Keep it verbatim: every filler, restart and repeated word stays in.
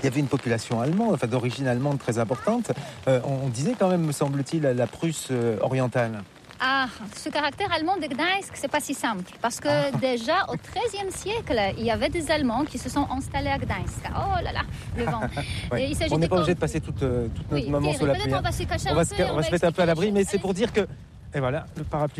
il y avait une population allemande, enfin d'origine allemande très importante. Euh, on, on disait quand même, me semble-t-il, la, la Prusse euh, orientale. Ah, ce caractère allemand de Gdańsk, c'est pas si simple. Parce que Ah. déjà au treizième siècle, il y avait des Allemands qui se sont installés à Gdańsk. Oh là là, le vent. Ouais. Et il On n'est pas comme... obligé de passer toute, toute notre oui, moment Thierry, sous la peut-être pluie. on va se cacher On un va peu. se, on va se mettre un peu à l'abri, mais c'est Allez. pour dire que... Et voilà, le parapluie.